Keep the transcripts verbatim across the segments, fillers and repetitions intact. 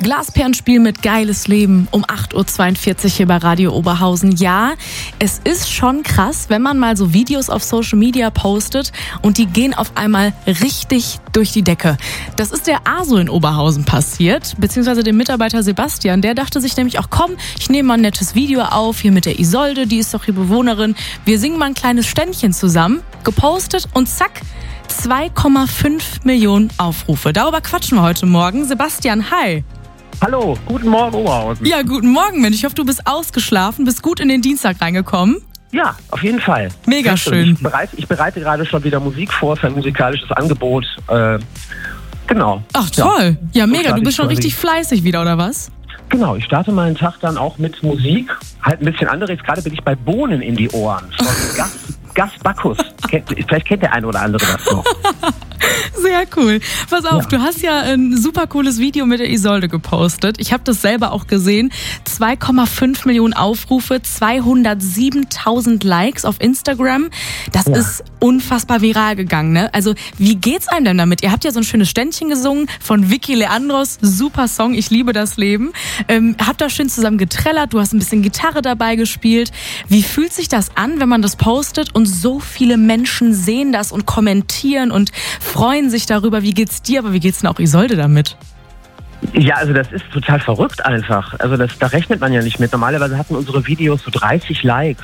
Glasperlenspiel mit Geiles Leben um acht Uhr zweiundvierzig hier bei Radio Oberhausen. Ja, es ist schon krass, wenn man mal so Videos auf Social Media postet und die gehen auf einmal richtig durch die Decke. Das ist der ASO in Oberhausen passiert, beziehungsweise dem Mitarbeiter Sebastian. Der dachte sich nämlich auch, komm, ich nehme mal ein nettes Video auf, hier mit der Isolde, die ist doch hier Bewohnerin. Wir singen mal ein kleines Ständchen zusammen, gepostet und zack, zwei Komma fünf Millionen Aufrufe. Darüber quatschen wir heute Morgen. Sebastian, hi. Hallo, guten Morgen Oberhausen. Ja, guten Morgen, Mensch. Ich hoffe, du bist ausgeschlafen, bist gut in den Dienstag reingekommen. Ja, auf jeden Fall. Mega schön. Ich bereite, ich bereite gerade schon wieder Musik vor für ein musikalisches Angebot. Äh, genau. Ach toll. Ja, ja mega. So du bist schon quasi. richtig fleißig wieder, oder was? Genau, ich starte meinen Tag dann auch mit Musik. Halt ein bisschen anderes. Gerade bin ich bei Bohnen in die Ohren. Von Gas, Gas Bacchus. Kennt, vielleicht kennt der eine oder andere das noch. Sehr cool. Pass auf, Ja. du hast ja ein super cooles Video mit der Isolde gepostet. Ich habe das selber auch gesehen. zwei Komma fünf Millionen Aufrufe, zweihundertsiebentausend Likes auf Instagram. Das Ja. ist unfassbar viral gegangen, ne? Also, wie geht's einem denn damit? Ihr habt ja so ein schönes Ständchen gesungen von Vicky Leandros. Super Song, ich liebe das Leben. Ähm, habt da schön zusammen getrellert, du hast ein bisschen Gitarre dabei gespielt. Wie fühlt sich das an, wenn man das postet und so viele Menschen sehen das und kommentieren und freuen sich darüber? Wie geht's dir, aber wie geht's denn auch Isolde damit? Ja, also das ist total verrückt einfach. Also das, da rechnet man ja nicht mit. Normalerweise hatten unsere Videos so dreißig Likes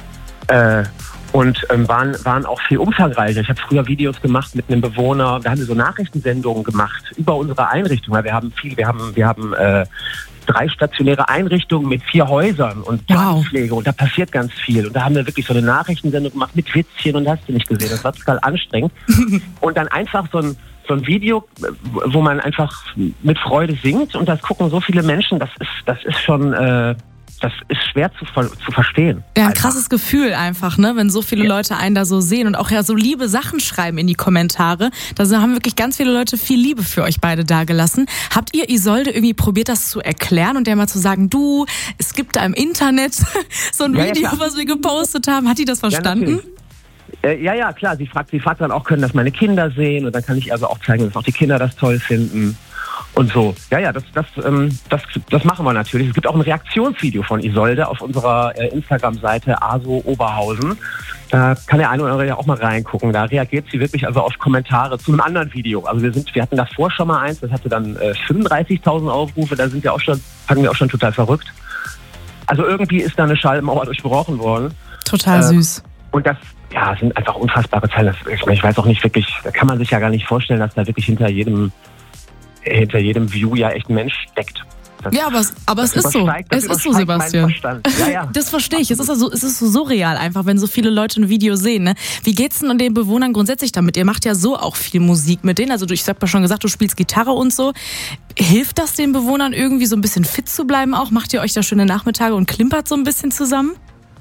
äh, und ähm, waren, waren auch viel umfangreicher. Ich habe früher Videos gemacht mit einem Bewohner, da haben wir so Nachrichtensendungen gemacht über unsere Einrichtung. Weil wir haben viel, wir haben, wir haben äh, drei stationäre Einrichtungen mit vier Häusern und Wow. Pflege und da passiert ganz viel. Und da haben wir wirklich so eine Nachrichtensendung gemacht mit Witzchen und hast du nicht gesehen. Das war total anstrengend. Und dann einfach so ein so ein Video, wo man einfach mit Freude singt und das gucken so viele Menschen, das ist, das ist schon, äh, das ist schwer zu, zu verstehen. Ja, ein einfach. krasses Gefühl einfach, ne, wenn so viele Ja. Leute einen da so sehen und auch ja so liebe Sachen schreiben in die Kommentare. Da haben wirklich ganz viele Leute viel Liebe für euch beide dagelassen. Habt ihr Isolde irgendwie probiert, das zu erklären und der mal zu sagen, du, es gibt da im Internet so ein Ja, ja, Video, klar. was wir gepostet haben. Hat die das verstanden? Ja, Äh, ja, ja, klar. Sie fragt, sie fragt dann auch, können das meine Kinder sehen? Und dann kann ich also auch zeigen, dass auch die Kinder das toll finden. Und so. Ja, ja, das, das, ähm, das, das machen wir natürlich. Es gibt auch ein Reaktionsvideo von Isolde auf unserer äh, Instagram-Seite ASO Oberhausen. Da kann der eine oder andere ja auch mal reingucken. Da reagiert sie wirklich also auf Kommentare zu einem anderen Video. Also wir sind, wir hatten davor schon mal eins, das hatte dann äh, fünfunddreißigtausend Aufrufe. Da sind wir auch schon, fanden wir auch schon total verrückt. Also irgendwie ist da eine Schallmauer durchbrochen worden. Total Äh, süß. Und das, ja, sind einfach unfassbare Zahlen. Das, ich, ich weiß auch nicht wirklich, da kann man sich ja gar nicht vorstellen, dass da wirklich hinter jedem, hinter jedem View ja echt ein Mensch steckt. Das, Ja, aber es, aber es das ist so. übersteigt- das Es ist so, übersteigt meinen Sebastian. Verstand. Ja, ja. Das verstehe ich. Es ist, also, es ist so surreal einfach, wenn so viele Leute ein Video sehen. Ne? Wie geht's denn den Bewohnern grundsätzlich damit? Ihr macht ja so auch viel Musik mit denen. Also du, ich habe ja schon gesagt, du spielst Gitarre und so. Hilft das den Bewohnern irgendwie so ein bisschen fit zu bleiben auch? Macht ihr euch da schöne Nachmittage und klimpert so ein bisschen zusammen?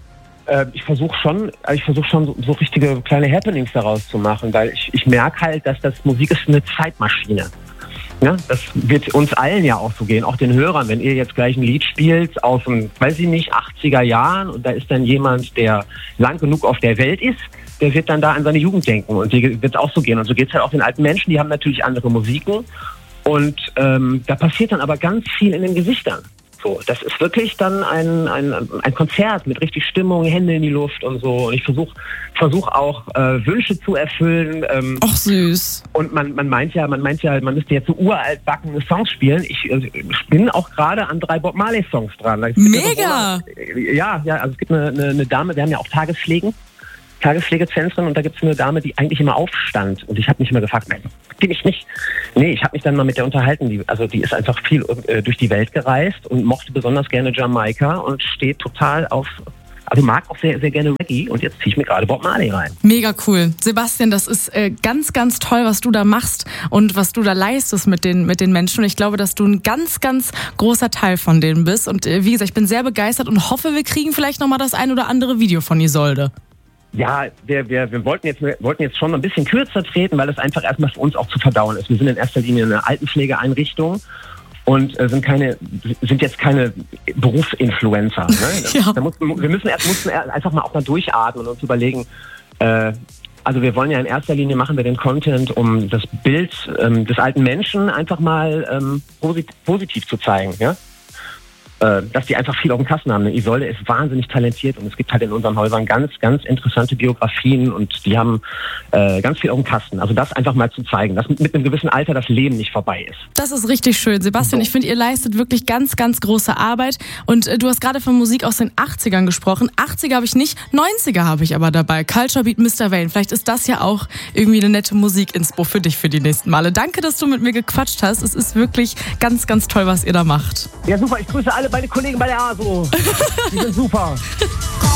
Äh, ich versuche schon, ich versuche schon so, so richtige kleine Happenings daraus zu machen, weil ich, ich merke halt, dass das Musik ist eine Zeitmaschine. Ja, das wird uns allen ja auch so gehen, auch den Hörern. Wenn ihr jetzt gleich ein Lied spielt aus dem, weiß ich nicht, achtziger Jahren und da ist dann jemand, der lang genug auf der Welt ist, der wird dann da an seine Jugend denken und dir wird es auch so gehen. Und so geht es halt auch den alten Menschen, die haben natürlich andere Musiken und ähm, da passiert dann aber ganz viel in den Gesichtern. So, das ist wirklich dann ein, ein, ein Konzert mit richtig Stimmung, Hände in die Luft und so. Und ich versuche versuch auch äh, Wünsche zu erfüllen. Ähm, Ach süß. und man, man meint ja, man meint ja, man müsste jetzt so uralt backende Songs spielen. Ich, äh, ich bin auch gerade an drei Bob Marley Songs dran. Es gibt Mega! eine, ja, ja, also es gibt eine, eine, eine Dame, wir haben ja auch Tagespflegen. Tagespflegezentren und da gibt es eine Dame, die eigentlich immer aufstand und ich habe mich immer gefragt, nein, bin ich nicht. Nee, ich habe mich dann mal mit der unterhalten, die, also die ist einfach viel äh, durch die Welt gereist und mochte besonders gerne Jamaika und steht total auf, also mag auch sehr, sehr gerne Reggae und jetzt ziehe ich mir gerade Bob Marley rein. Mega cool. Sebastian, das ist äh, ganz, ganz toll, was du da machst und was du da leistest mit den, mit den Menschen. Und ich glaube, dass du ein ganz, ganz großer Teil von denen bist. Und äh, wie gesagt, ich bin sehr begeistert und hoffe, wir kriegen vielleicht nochmal das ein oder andere Video von Isolde. Ja, wir, wir, wir wollten jetzt, wir wollten jetzt schon ein bisschen kürzer treten, weil es einfach erstmal für uns auch zu verdauen ist. Wir sind in erster Linie eine Altenpflegeeinrichtung und äh, sind keine, sind jetzt keine Berufsinfluencer. Ne? Ja. Da mussten, wir müssen erst, mussten erst einfach mal auch mal durchatmen und uns überlegen, äh, Also wir wollen ja in erster Linie machen wir den Content, um das Bild ähm, des alten Menschen einfach mal ähm, posit- positiv zu zeigen, ja? Äh, dass die einfach viel auf dem Kasten haben. Isolde ist wahnsinnig talentiert und es gibt halt in unseren Häusern ganz, ganz interessante Biografien und die haben äh, ganz viel auf dem Kasten. Also das einfach mal zu zeigen, dass mit, mit einem gewissen Alter das Leben nicht vorbei ist. Das ist richtig schön. Sebastian, So. ich finde, ihr leistet wirklich ganz, ganz große Arbeit. Und äh, du hast gerade von Musik aus den achtzigern gesprochen. achtziger habe ich nicht, neunziger habe ich aber dabei. Culture Beat Mister Wayne. Vielleicht ist das ja auch irgendwie eine nette Musik-Inspo für dich für die nächsten Male. Danke, dass du mit mir gequatscht hast. Es ist wirklich ganz, ganz toll, was ihr da macht. Ja, super. Ich grüße alle meine Kollegen bei der A S O. Die sind super.